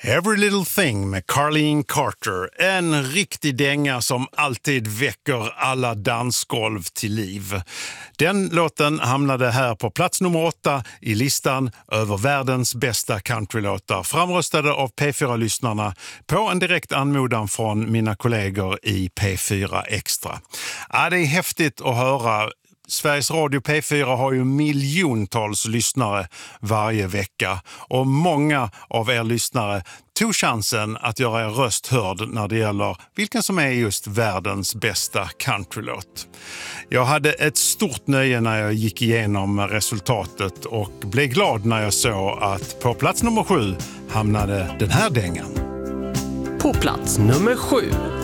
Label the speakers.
Speaker 1: Every Little Thing med Carleen Carter. En riktig dänga som alltid väcker alla dansgolv till liv. Den låten hamnade här på plats nummer 8 i listan över världens bästa countrylåtar, framröstade av P4-lyssnarna på en direkt anmodan från mina kollegor i P4 Extra. Ja, det är häftigt att höra. Sveriges Radio P4 har ju miljontals lyssnare varje vecka och många av er lyssnare tog chansen att göra er röst hörd när det gäller vilken som är just världens bästa countrylåt. Jag hade ett stort nöje när jag gick igenom resultatet och blev glad när jag såg att på plats nummer 7 hamnade den här dängan.
Speaker 2: På plats nummer 7.